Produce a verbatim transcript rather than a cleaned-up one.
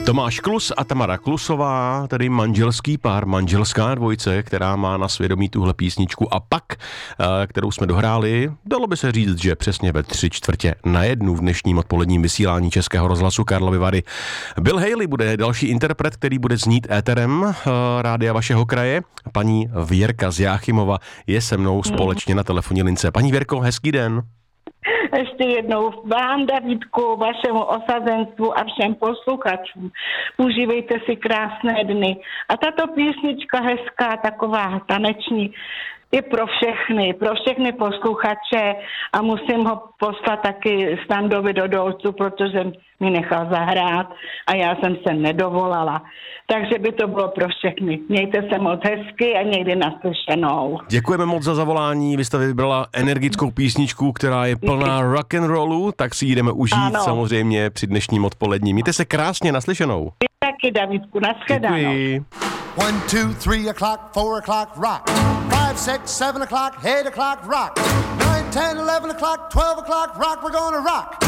Tomáš Klus a Tamara Klusová, tedy manželský pár, manželská dvojice, která má na svědomí tuhle písničku a pak, kterou jsme dohráli, dalo by se říct, že přesně ve tři čtvrtě na jednu v dnešním odpoledním vysílání Českého rozhlasu Karlovy Vary. Bill Haley bude další interpret, který bude znít éterem rádia vašeho kraje. Paní Věrka z Jáchymova je se mnou společně na telefonní lince. Paní Věrko, hezký den. Ještě jednou vám, Davidku, vašemu osazenstvu a všem posluchačům. Užívejte si krásné dny. A tato písnička hezká, taková taneční, je pro všechny, pro všechny posluchače a musím ho poslat taky Standovi do dolcu, protože mi nechal zahrát a já jsem se nedovolala. Takže by to bylo pro všechny. Mějte se moc hezky a někdy naslyšenou. Děkujeme moc za zavolání. Vy jste vybrala energickou písničku, která je plná rock and rollu, tak si ji jdeme užít ano. samozřejmě při dnešním odpolední. Mějte se krásně, naslyšenou. Taky, Davidku, nashledanou. Děkuji. One, two, three o'clock, four o'clock, rock. Five, six, seven o'clock, eight o'clock, rock. Nine, ten, eleven o'clock, twelve o'clock, rock. We're gonna rock.